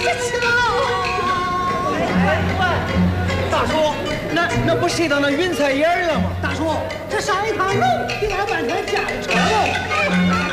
大叔，那不睡到那云彩眼了吗？ 大叔，这上一趟路得俺半天驾的车喽。